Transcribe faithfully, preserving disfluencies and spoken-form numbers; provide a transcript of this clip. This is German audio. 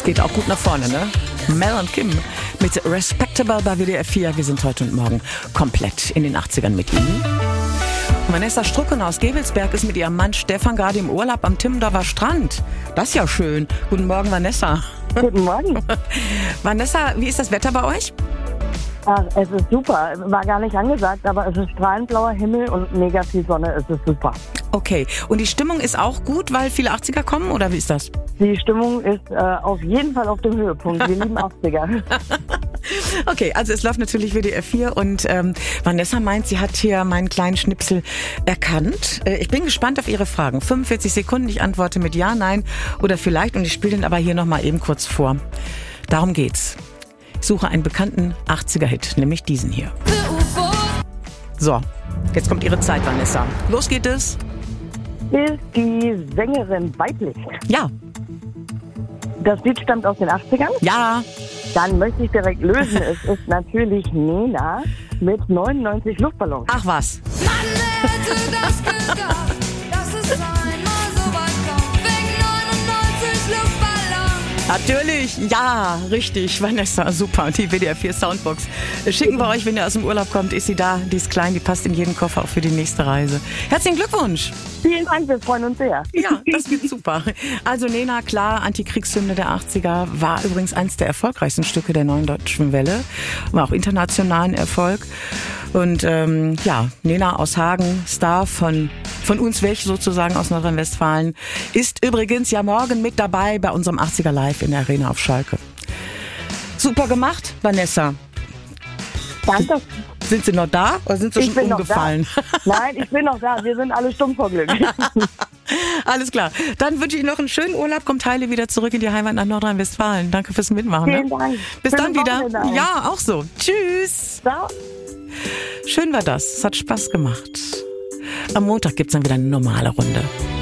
Geht auch gut nach vorne, ne? Mel und Kim mit Respectable bei W D R vier. Wir sind heute und morgen komplett in den achtzigern mit Ihnen. Vanessa Strucken aus Gevelsberg ist mit ihrem Mann Stefan gerade im Urlaub am Timmendorfer Strand. Das ist ja schön. Guten Morgen, Vanessa. Guten Morgen. Vanessa, wie ist das Wetter bei euch? Ach, es ist super. War gar nicht angesagt, aber es ist strahlend blauer Himmel und mega viel Sonne. Es ist super. Okay. Und die Stimmung ist auch gut, weil viele achtziger kommen, oder wie ist das? Die Stimmung ist äh, auf jeden Fall auf dem Höhepunkt. Wir lieben achtziger. Okay, also es läuft natürlich W D R vier und ähm, Vanessa meint, sie hat hier meinen kleinen Schnipsel erkannt. Äh, ich bin gespannt auf Ihre Fragen. fünfundvierzig Sekunden, ich antworte mit Ja, Nein oder vielleicht und ich spiele den aber hier nochmal eben kurz vor. Darum geht's. Ich suche einen bekannten achtziger-Hit, nämlich diesen hier. So, jetzt kommt Ihre Zeit, Vanessa. Los geht es. Ist die Sängerin weiblich? Ja. Das Lied stammt aus den achtzigern? Ja. Dann möchte ich direkt lösen. Es ist natürlich Nena mit neunundneunzig Luftballons. Ach was. Man hätte das gedacht, dass es einmal so weit kommt, wegen neunundneunzig Luftballons. Natürlich, ja, richtig, Vanessa, super, die W D R vier Soundbox. Schicken wir euch, wenn ihr aus dem Urlaub kommt, ist sie da, die ist klein, die passt in jeden Koffer auch für die nächste Reise. Herzlichen Glückwunsch! Vielen Dank, wir freuen uns sehr. Ja, das wird super. Also Nena, klar, Antikriegshymne der achtziger, war übrigens eines der erfolgreichsten Stücke der Neuen Deutschen Welle, war auch internationalen Erfolg. Und ähm, ja, Nena aus Hagen, Star von, von uns weg sozusagen aus Nordrhein-Westfalen, ist übrigens ja morgen mit dabei bei unserem achtziger Live in der Arena auf Schalke. Super gemacht, Vanessa. Danke. Sind Sie noch da oder sind Sie Ich schon bin noch umgefallen? da. Nein, ich bin noch da. Wir sind alle stumm vor Glück. Alles klar. Dann wünsche ich noch einen schönen Urlaub. Kommt heile wieder zurück in die Heimat nach Nordrhein-Westfalen. Danke fürs Mitmachen. Vielen Ne? Dank. Bis dann Schöne wieder. Wochenende auch. Ja, auch so. Tschüss. Ciao. Schön war das. Es hat Spaß gemacht. Am Montag gibt's dann wieder eine normale Runde.